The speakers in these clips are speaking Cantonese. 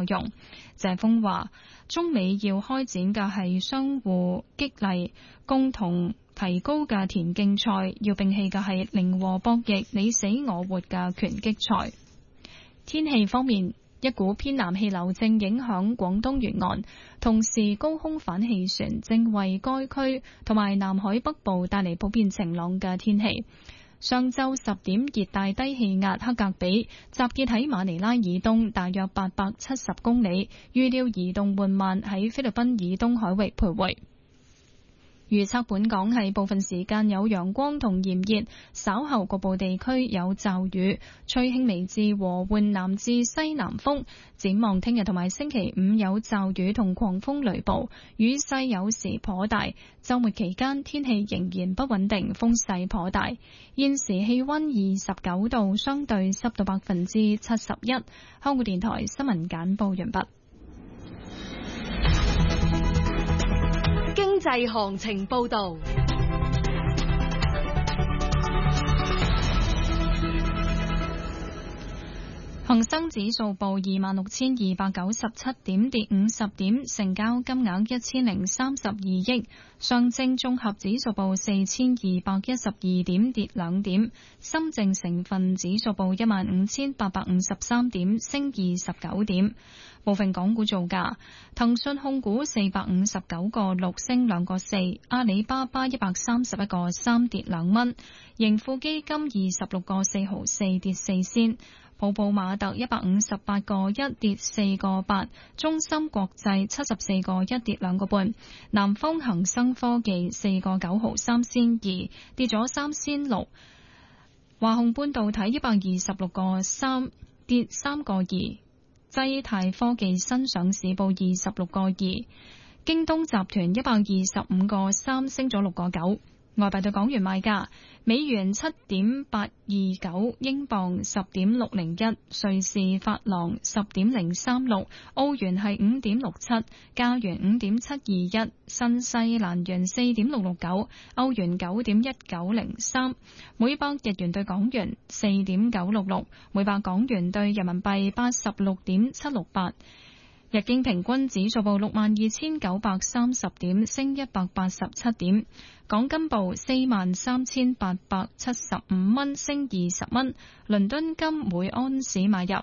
用。謝鋒話，中美要開展嘅係相互激勵、共同提高嘅田徑賽，要摒棄嘅係零和博弈、你死我活嘅拳擊賽。天氣方面，一股偏南氣流正影響廣東沿岸，同時高空反氣旋正為該區同埋南海北部帶嚟普遍晴朗嘅天氣。上晝10點，熱帶低氣壓克格比集結喺馬尼拉以東大約870公里，預料移動緩慢喺菲律賓以東海域徘徊。預測本港係部分時間有陽光同炎熱，稍後局部地區有驟雨，吹輕微至和緩南至西南風。展望聽日同埋星期五有驟雨同狂風雷暴，雨勢有時頗大。週末期間天氣仍然不穩定，風勢頗大。現時氣溫29度，相對濕度71%。香港電台新聞簡報完畢。 經濟行情報道。 恒生指數報26,297點，跌50點，成交金額1032億。上證綜合指數報4,212點，跌2點。深證成分指數報15,853點，升29點。部分港股造價：騰訊控股459個6升2個4，阿里巴巴131個3跌2蚊，盈富基金26個4毫4跌4仙。普普馬特158個1跌4個8，中芯國際74個1跌2個半，南方恒生科技4個9毫3仙2跌咗3仙6，華虹半導體126個3跌3個2，濟泰科技新上市報26個2，京東集團125個3升咗6個9。外幣對港元賣價：美元7.829，英鎊10.601，瑞士法郎10.036，澳元係5.67，加元5.721，新西蘭元4.669，歐元9.1903，每百日元對港元4.966，每百港元對人民幣86.768。日經平均指數報62,930點，升187點。港金報43,875蚊，升20蚊。倫敦金每安士買入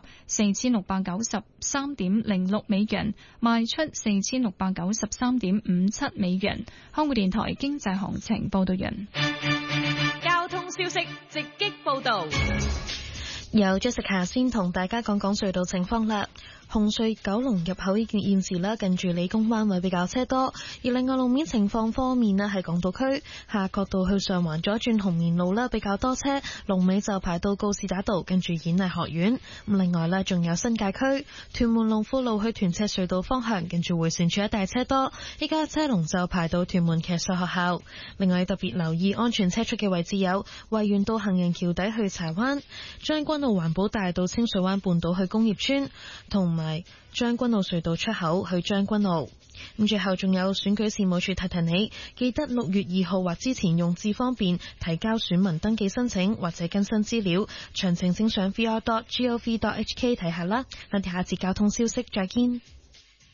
4,693.06美元，賣出4,693.57美元。香港電台經濟行情報道完。 交通消息直擊報道。 由 Jessica 先同大家講講隧道情況啦。紅隧九龍入口現時啦，近住理工灣位比較車多。而另外路面情況方面咧，喺港島區夏慤道去上環左轉紅棉路啦，比較多車，龍尾就排到告士打道，近住演藝學院。咁另外咧，仲有新界區屯門龍富路去屯赤隧道方向，近住迴旋處一帶車多，依家車龍就排到屯門騎術學校。另外特別留意安全車速嘅位置有維園道行人橋底去柴灣、將軍澳環保大道清水灣半島去工業村，同埋將軍澳隧道出口去將軍澳。咁最後仲有選舉事務處提提你，記得6月2號或之前用智方便提交選民登記申請或者更新資料，詳情請上 vr.gov.hk 睇下啦。我哋下節交通消息再見。